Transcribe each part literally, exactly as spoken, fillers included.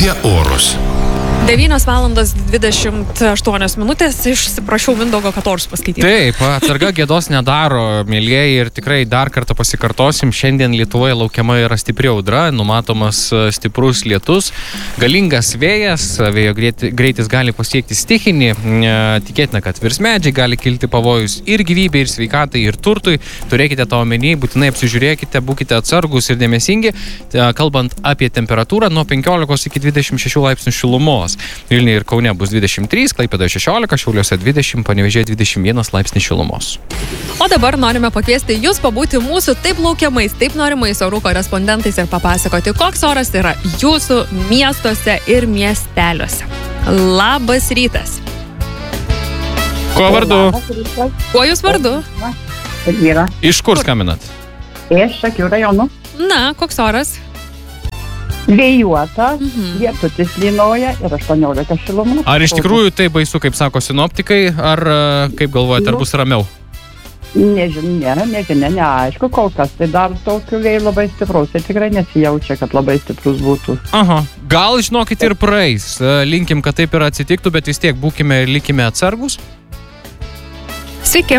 apie orus. devynios valandos dvidešimt aštuonios minutės, išsiprašiau Mindaugo Kators paskaityti. Taip, atsarga gėdos nedaro, mielieji, ir tikrai dar kartą pasikartosim, šiandien Lietuvoje laukiama yra stipri audra, numatomas stiprus lietus, galingas vėjas, vėjo greitis gali pasiekti stichinį, tikėtina, kad virs medžiai gali kilti pavojus ir gyvybei, ir sveikatai, ir turtui, turėkite tą omeny, būtinai apsižiūrėkite, būkite atsargus ir dėmesingi, kalbant apie temperatūrą nuo penkiolikos iki dvidešimt šešių laipsnių šilumos. Vilniuje ir Kaune bus dvidešimt trys, Klaipėdoje šešiolika, Šiauliuose dvidešimt, Panevėžyje dvidešimt vienas laipsnis šilumos. O dabar norime pakviesti jūs pabūti mūsų taip laukiamais, taip norimais orų korespondentais ir papasakoti, koks oras yra jūsų miestuose ir miesteliuose. Labas rytas. Kuo vardu? Kuo jūs vardu? Elvyra. Iš kur skambinat? Iš Šakių rajonų. Na, koks oras? Vėjuota, Mhm. lietutis lynoja ir aštuoniolika šilumų. Ar iš tikrųjų tai baisu, kaip sako sinoptikai, ar kaip galvojate, ar bus ramiau? Nežinia, nežinia, neaišku, kol kas tai dar tokių vėjų labai stiprus, tai tikrai nesijaučia, kad labai stiprus būtų. Aha, gal žinokit ir praeis, linkim, kad taip ir atsitiktų, bet vis tiek būkime ir likime atsargus. Sveiki.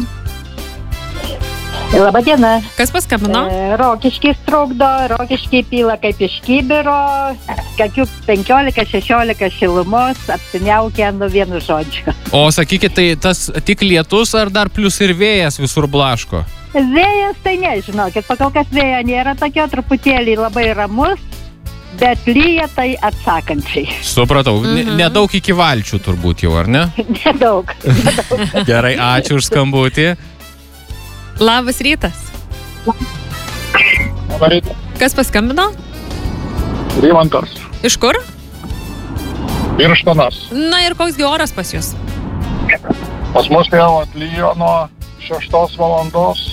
Labą dieną. Kas paskambino? E, Rokiškis trukdo, Rokiškiai pila kaip iš kibiro, kokių penkiolika šešiolika šilumos, apsiniaukia nuo vienu žodžiu. O sakykit, tai tas tik lietus ar dar plus ir vėjas visur blaško? Vėjas tai nežinokit, pakol kas vėja nėra tokio, truputėlį labai ramus, bet lyja tai atsakančiai. Supratau, mhm. Nedaug iki valčių turbūt jau, ar ne? Nedaug. nedaug. Gerai, ačiū už skambutį. Labas rytas. Labą rytą. Kas paskambino? Rimantas. Iš kur? Birštonas. Na ir koks gi oras pas jūs? Pas mus jau atlyjo nuo šeštos valandos.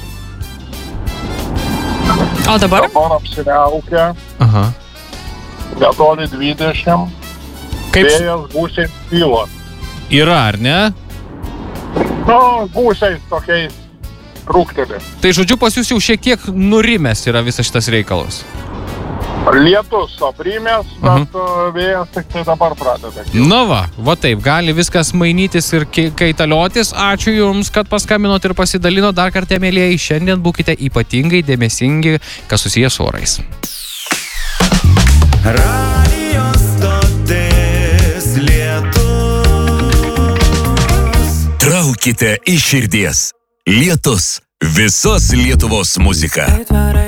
O dabar? Dabar apsiriaukia. Aha. Netoli dvidešimt. Kaip Vėjas gūsiai kyla. yra, ar ne? Nu, gūsiai tokiais rūktelė. Tai žodžiu, pas jūs jau šiek tiek nurimęs yra visas šitas reikalas. Lietus aprimęs, bet uh, vėjas tik tai dabar pradeda. Na va, va taip, gali viskas mainytis ir kaitaliotis. Ačiū Jums, kad paskambinot ir pasidalino. Dar kartą, mielieji, šiandien būkite ypatingai dėmesingi, kas susijęs su orais. Radio stotis Lietus. Traukite iš širdies. Lietus. Visos Lietuvos muzika.